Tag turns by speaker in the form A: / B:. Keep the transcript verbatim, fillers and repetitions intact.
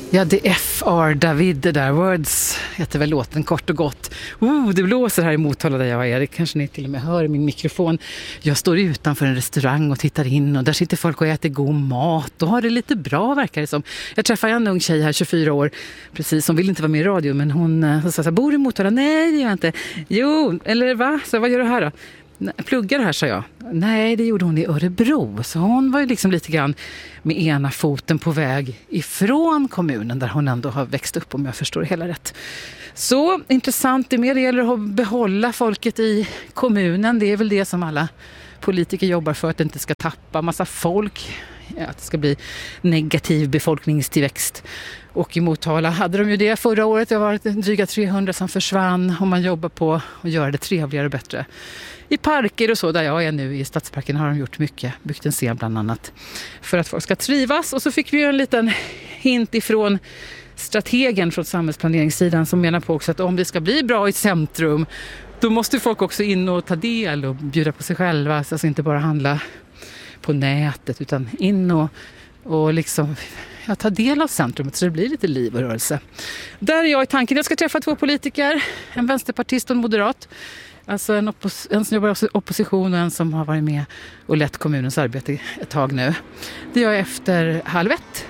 A: Ja, det är F R David, det där. Words heter väl låten kort och gott. Oh, det blåser här i Motala där jag är. Det kanske ni till och med hör i min mikrofon. Jag står utanför en restaurang och tittar in och där sitter folk och äter god mat och har det lite bra, verkar det som. Jag träffade en ung tjej här, tjugofyra år, precis, som vill inte vara med i radio, men hon sa så här, bor i Motala? Nej, det gör jag inte. Jo, eller va? Så vad gör du här då? Pluggar här, sa jag. Nej, det gjorde hon i Örebro. Så hon var ju liksom lite grann med ena foten på väg ifrån kommunen där hon ändå har växt upp, om jag förstår det hela rätt. Så intressant, det mer det gäller att behålla folket i kommunen. Det är väl det som alla politiker jobbar för, att det inte ska tappa massa folk, att det ska bli negativ befolkningstillväxt. Och i Motala hade de ju det förra året. Det har varit dryga trehundra som försvann, och man jobbar på att göra det trevligare och bättre. I parker och så, där jag är nu i Stadsparken, har de gjort mycket, byggt en scen bland annat, för att folk ska trivas. Och så fick vi ju en liten hint ifrån strategen från samhällsplaneringssidan, som menar på också att om det ska bli bra i centrum, då måste folk också in och ta del och bjuda på sig själva. Alltså inte bara handla på nätet, utan in och, och liksom, ja, ta del av centrumet, så det blir lite liv och rörelse. Där är jag i tanken. Jag ska träffa två politiker, en vänsterpartist och en moderat. Alltså en, oppos- en som jobbar i opposition och en som har varit med och lett kommunens arbete ett tag nu. Det gör jag efter halv ett.